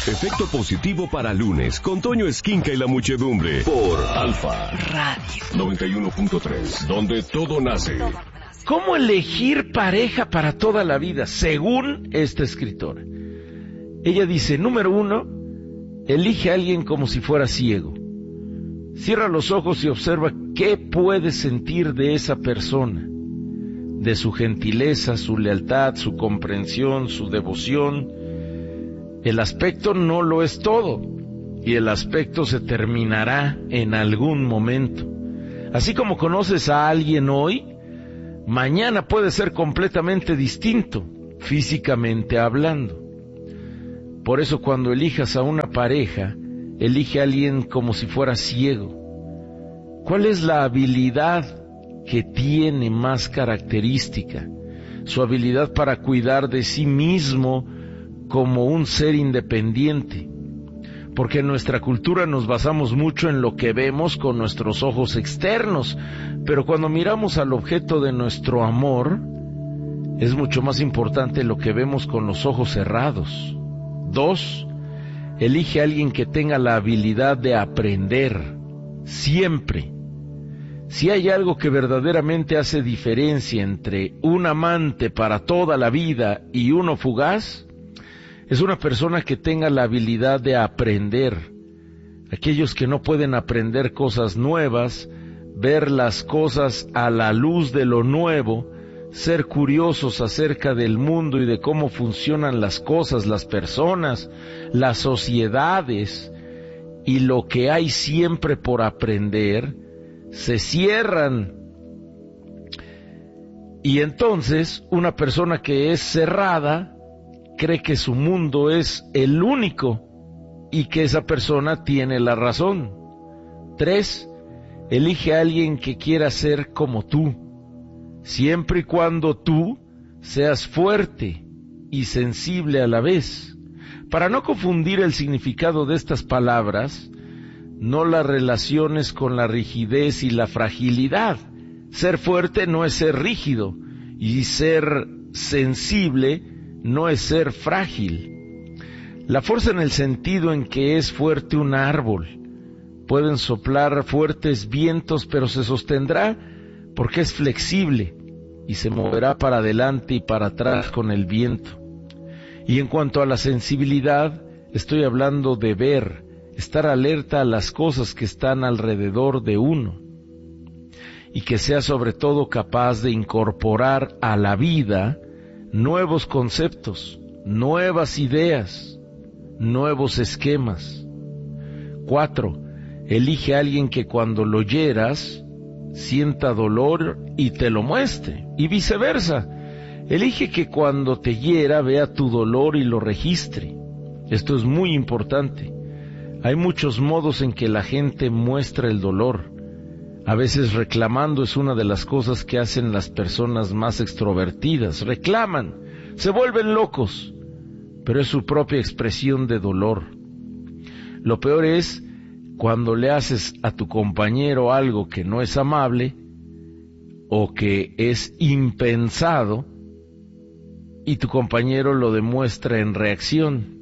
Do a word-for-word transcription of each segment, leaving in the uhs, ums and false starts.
Efecto positivo para lunes con Toño Esquinca y la muchedumbre por Alfa Radio noventa y uno punto tres, donde todo nace. ¿Cómo elegir pareja para toda la vida? Según esta escritora. Ella dice, número uno, elige a alguien como si fuera ciego. Cierra los ojos y observa qué puedes sentir de esa persona, de su gentileza, su lealtad, su comprensión, su devoción. El aspecto no lo es todo, y el aspecto se terminará en algún momento. Así como conoces a alguien hoy, mañana puede ser completamente distinto, físicamente hablando. Por eso cuando elijas a una pareja, elige a alguien como si fuera ciego. ¿Cuál es la habilidad que tiene más característica? Su habilidad para cuidar de sí mismo como un ser independiente. Porque en nuestra cultura nos basamos mucho en lo que vemos con nuestros ojos externos, pero cuando miramos al objeto de nuestro amor, es mucho más importante lo que vemos con los ojos cerrados. Dos, elige a alguien que tenga la habilidad de aprender, siempre. Si hay algo que verdaderamente hace diferencia entre un amante para toda la vida y uno fugaz, es una persona que tenga la habilidad de aprender. Aquellos que no pueden aprender cosas nuevas, ver las cosas a la luz de lo nuevo, ser curiosos acerca del mundo y de cómo funcionan las cosas, las personas, las sociedades y lo que hay siempre por aprender, se cierran. Y entonces una persona que es cerrada cree que su mundo es el único y que esa persona tiene la razón. Tres, elige a alguien que quiera ser como tú, siempre y cuando tú seas fuerte y sensible a la vez. Para no confundir el significado de estas palabras, no las relaciones con la rigidez y la fragilidad. Ser fuerte no es ser rígido, y ser sensible no es ser frágil. La fuerza en el sentido en que es fuerte un árbol. Pueden soplar fuertes vientos, pero se sostendrá porque es flexible y se moverá para adelante y para atrás con el viento. Y en cuanto a la sensibilidad, estoy hablando de ver, estar alerta a las cosas que están alrededor de uno, y que sea sobre todo capaz de incorporar a la vida nuevos conceptos, nuevas ideas, nuevos esquemas. Cuatro, elige a alguien que cuando lo hieras sienta dolor y te lo muestre, y viceversa. Elige que cuando te hiera vea tu dolor y lo registre. Esto es muy importante. Hay muchos modos en que la gente muestra el dolor. A veces reclamando es una de las cosas que hacen las personas más extrovertidas. Reclaman, se vuelven locos, pero es su propia expresión de dolor. Lo peor es cuando le haces a tu compañero algo que no es amable o que es impensado y tu compañero lo demuestra en reacción.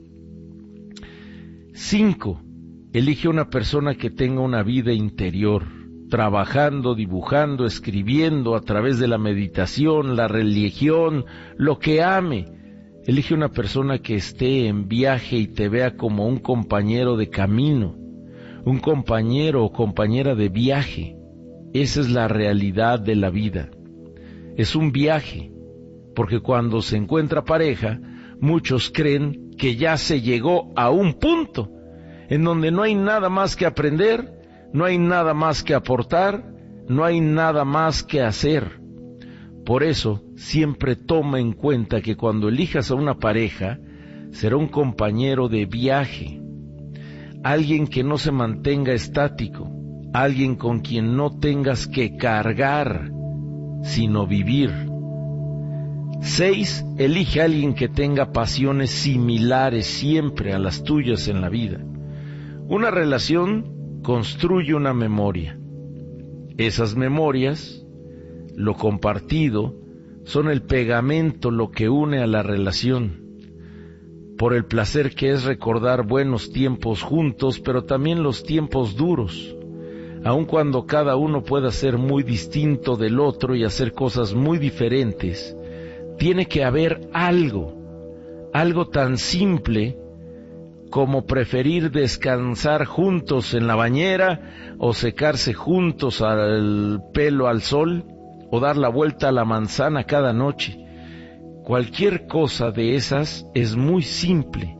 Cinco, elige una persona que tenga una vida interior, trabajando, dibujando, escribiendo a través de la meditación, la religión, lo que ame. Elige una persona que esté en viaje y te vea como un compañero de camino, un compañero o compañera de viaje. Esa es la realidad de la vida. Es un viaje, porque cuando se encuentra pareja, muchos creen que ya se llegó a un punto en donde no hay nada más que aprender, no hay nada más que aportar, no hay nada más que hacer. Por eso, siempre toma en cuenta que cuando elijas a una pareja, será un compañero de viaje, alguien que no se mantenga estático, alguien con quien no tengas que cargar, sino vivir. Seis, elige a alguien que tenga pasiones similares siempre a las tuyas en la vida. Una relación construye una memoria. Esas memorias, lo compartido, son el pegamento, lo que une a la relación. por el placer que es recordar buenos tiempos juntos, pero también los tiempos duros, aun cuando cada uno pueda ser muy distinto del otro y hacer cosas muy diferentes. Tiene que haber algo, algo tan simple como preferir descansar juntos en la bañera o secarse juntos al pelo al sol o dar la vuelta a la manzana cada noche. Cualquier cosa de esas es muy simple,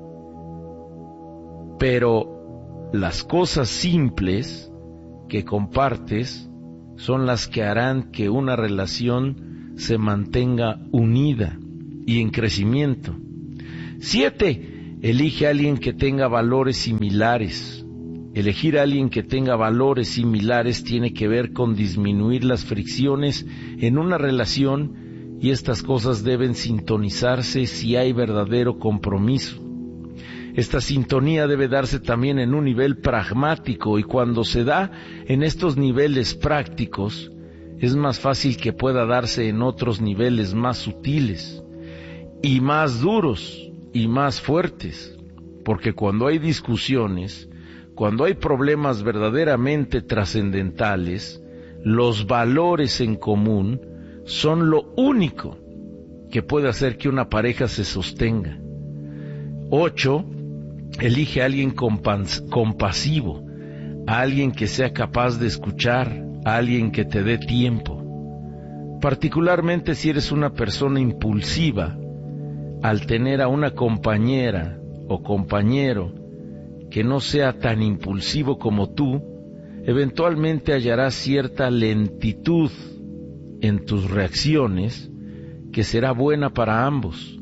pero las cosas simples que compartes son las que harán que una relación se mantenga unida y en crecimiento. Siete, elige a alguien que tenga valores similares. Elegir a alguien que tenga valores similares tiene que ver con disminuir las fricciones en una relación, y estas cosas deben sintonizarse si hay verdadero compromiso. Esta sintonía debe darse también en un nivel pragmático, y cuando se da en estos niveles prácticos, es más fácil que pueda darse en otros niveles más sutiles y más duros y más fuertes, porque cuando hay discusiones, cuando hay problemas verdaderamente trascendentales, los valores en común son lo único que puede hacer que una pareja se sostenga. Ocho, elige a alguien compas- compasivo, a alguien que sea capaz de escuchar, a alguien que te dé tiempo. Particularmente si eres una persona impulsiva, al tener a una compañera o compañero que no sea tan impulsivo como tú, eventualmente hallarás cierta lentitud en tus reacciones que será buena para ambos.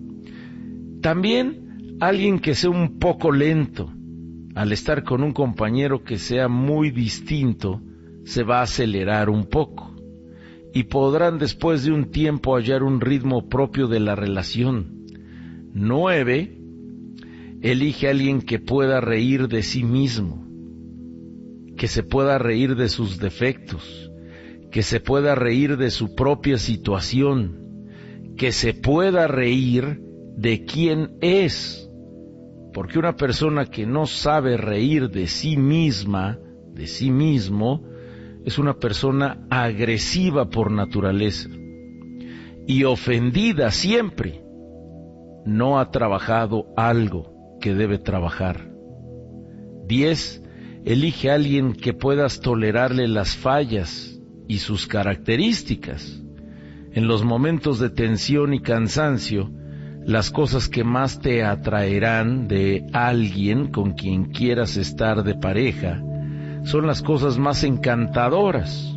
También alguien que sea un poco lento, al estar con un compañero que sea muy distinto, se va a acelerar un poco, y podrán después de un tiempo hallar un ritmo propio de la relación. Nueve, elige a alguien que pueda reír de sí mismo, que se pueda reír de sus defectos, que se pueda reír de su propia situación, que se pueda reír de quién es, porque una persona que no sabe reír de sí misma, de sí mismo, es una persona agresiva por naturaleza y ofendida siempre. No ha trabajado algo que debe trabajar. Diez, elige a alguien que puedas tolerarle las fallas y sus características. En los momentos de tensión y cansancio, las cosas que más te atraerán de alguien con quien quieras estar de pareja son las cosas más encantadoras,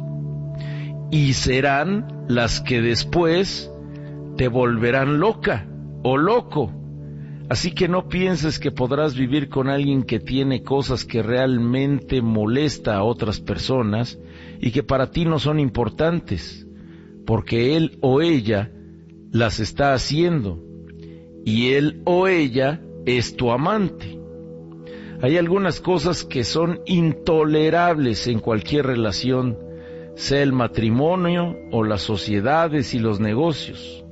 y serán las que después te volverán loca o loco. Así que no pienses que podrás vivir con alguien que tiene cosas que realmente molesta a otras personas y que para ti no son importantes, porque él o ella las está haciendo, y él o ella es tu amante. Hay algunas cosas que son intolerables en cualquier relación, sea el matrimonio o las sociedades y los negocios.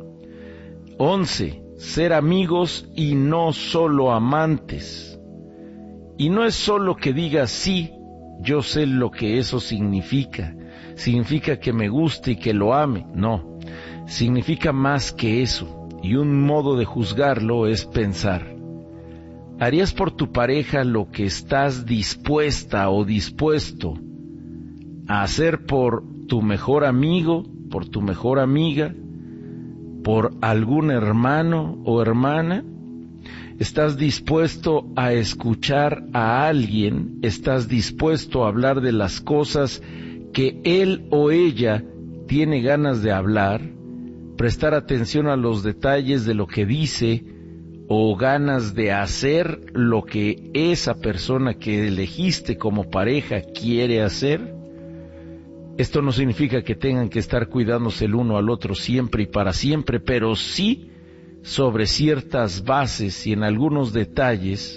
Once, ser amigos y no solo amantes. Y no es solo que digas sí, yo sé lo que eso significa. Significa que me guste y que lo ame. No, significa más que eso. Y un modo de juzgarlo es pensar: ¿harías por tu pareja lo que estás dispuesta o dispuesto a hacer por tu mejor amigo, por tu mejor amiga, por algún hermano o hermana? ¿Estás dispuesto a escuchar a alguien? ¿Estás dispuesto a hablar de las cosas que él o ella tiene ganas de hablar? ¿Prestar atención a los detalles de lo que dice o ganas de hacer lo que esa persona que elegiste como pareja quiere hacer? Esto no significa que tengan que estar cuidándose el uno al otro siempre y para siempre, pero sí sobre ciertas bases y en algunos detalles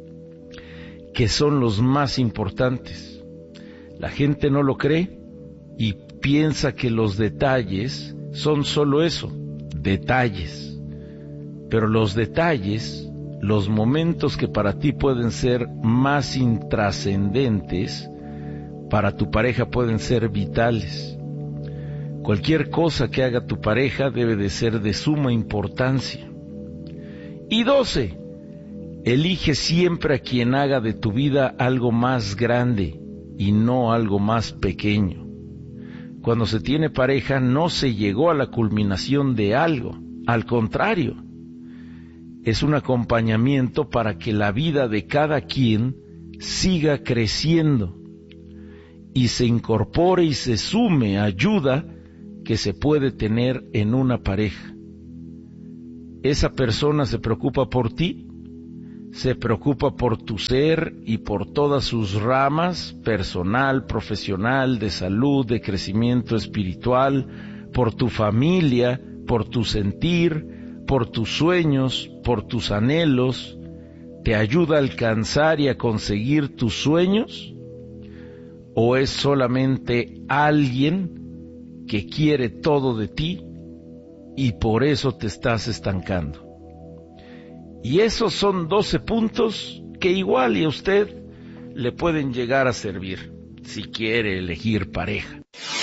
que son los más importantes. La gente no lo cree y piensa que los detalles son solo eso, detalles. pero los detalles, los momentos que para ti pueden ser más intrascendentes, para tu pareja pueden ser vitales. Cualquier cosa que haga tu pareja debe de ser de suma importancia. Y doce, elige siempre a quien haga de tu vida algo más grande y no algo más pequeño. Cuando se tiene pareja no se llegó a la culminación de algo, al contrario, es un acompañamiento para que la vida de cada quien siga creciendo y se incorpore y se sume ayuda que se puede tener en una pareja. Esa persona se preocupa por ti, se preocupa por tu ser y por todas sus ramas, personal, profesional, de salud, de crecimiento espiritual, por tu familia, por tu sentir, por tus sueños, por tus anhelos, te ayuda a alcanzar y a conseguir tus sueños, o es solamente alguien que quiere todo de ti y por eso te estás estancando. Y esos son doce puntos que igual y a usted le pueden llegar a servir si quiere elegir pareja.